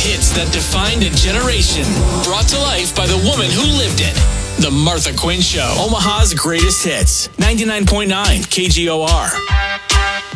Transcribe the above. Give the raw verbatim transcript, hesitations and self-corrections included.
hits that defined a generation. Brought to life by the woman who lived it. The Martha Quinn Show. Omaha's greatest hits. ninety-nine point nine K G O R.